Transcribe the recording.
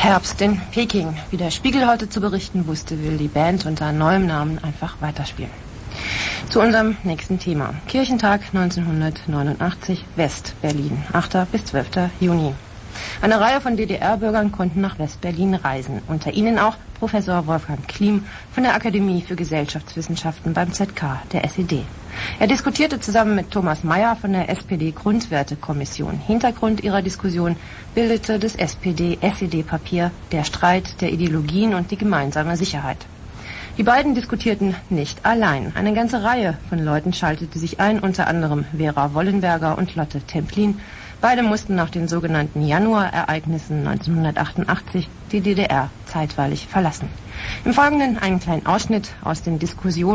Herbst in Peking. Wie der Spiegel heute zu berichten wusste, will die Band unter neuem Namen einfach weiterspielen. Zu unserem nächsten Thema. Kirchentag 1989, West-Berlin, 8. bis 12. Juni. Eine Reihe von DDR-Bürgern konnten nach West-Berlin reisen. Unter ihnen auch Professor Wolfgang Kliem von der Akademie für Gesellschaftswissenschaften beim ZK der SED. Er diskutierte zusammen mit Thomas Mayer von der SPD-Grundwertekommission. Hintergrund ihrer Diskussion bildete das SPD-SED-Papier Der Streit der Ideologien und die gemeinsame Sicherheit. Die beiden diskutierten nicht allein. Eine ganze Reihe von Leuten schaltete sich ein, unter anderem Vera Wollenberger und Lotte Templin. Beide mussten nach den sogenannten Januarereignissen 1988 die DDR zeitweilig verlassen. Im Folgenden einen kleinen Ausschnitt aus den Diskussionen